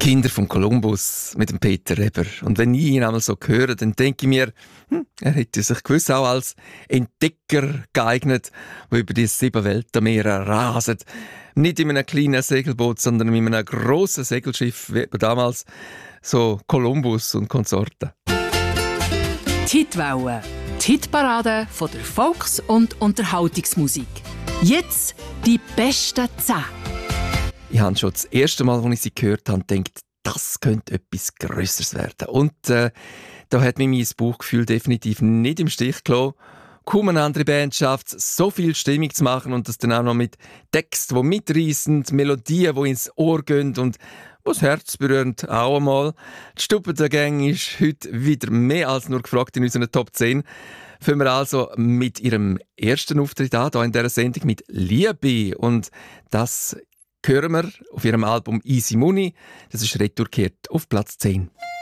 Kinder von Kolumbus mit dem Peter Reber. Und wenn ich ihn einmal so höre, dann denke ich mir, er hätte sich gewiss auch als Entdecker geeignet, der über die 7 Weltenmeere raset. Nicht in einem kleinen Segelboot, sondern in einem grossen Segelschiff, wie damals so Kolumbus und Konsorten. Die Hitwelle, die Hitparade von der Volks- und Unterhaltungsmusik. Jetzt die besten 10. Ich habe schon das erste Mal, als ich sie gehört habe, gedacht, das könnte etwas Grösseres werden. Und da hat mich mein Bauchgefühl definitiv nicht im Stich gelassen. Kaum eine andere Band schafft es, so viel Stimmung zu machen und das dann auch noch mit Texten, die mitreissen, Melodien, die ins Ohr gehen und was Herz berührt auch einmal. Die Stube der Gang ist heute wieder mehr als nur gefragt in unseren Top 10. Fangen wir also mit ihrem ersten Auftritt an, hier in dieser Sendung mit «Liebe». Und das hören wir auf ihrem Album «Easy Money». Das ist retourgekehrt auf Platz 10.